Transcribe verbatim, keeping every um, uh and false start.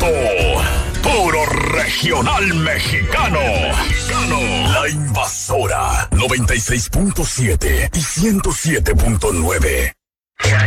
momento. Puro regional mexicano. Mexicano. La Invasora noventa y seis punto siete y ciento siete punto nueve.